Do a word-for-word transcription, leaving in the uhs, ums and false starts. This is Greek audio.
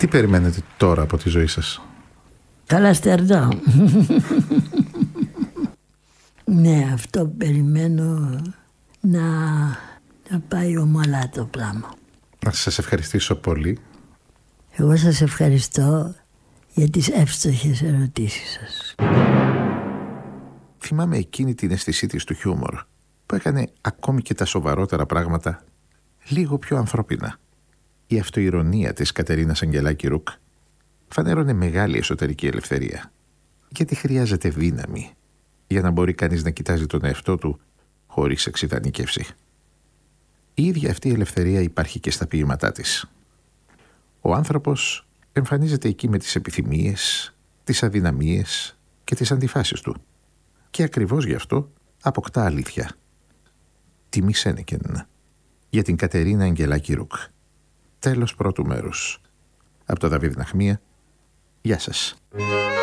Τι περιμένετε τώρα από τη ζωή σας? Καλά στερνάω. Ναι, αυτό περιμένω να, να πάει ομαλά το πράγμα. Να σας ευχαριστήσω πολύ. Εγώ σας ευχαριστώ για τις εύστοχες ερωτήσεις σας. Θυμάμαι εκείνη την αίσθησή της του χιούμορ, που έκανε ακόμη και τα σοβαρότερα πράγματα λίγο πιο ανθρώπινα. Η αυτοειρωνία της Κατερίνας Αγγελάκη-Ρουκ φανέρωνε μεγάλη εσωτερική ελευθερία, γιατί χρειάζεται δύναμη για να μπορεί κανείς να κοιτάζει τον εαυτό του χωρίς εξειδανικεύση. Η ίδια αυτή η ελευθερία υπάρχει και στα ποίηματά της. Ο άνθρωπος εμφανίζεται εκεί με τις επιθυμίες, τις αδυναμίες και τις αντιφάσεις του, και ακριβώς γι' αυτό αποκτά αλήθεια. Τιμή Σένεκεν, για την Κατερίνα Αγγελάκη-Ρουκ. Τέλος πρώτου μέρους. Από το Δαβίδ Ναχμία. Γεια σας.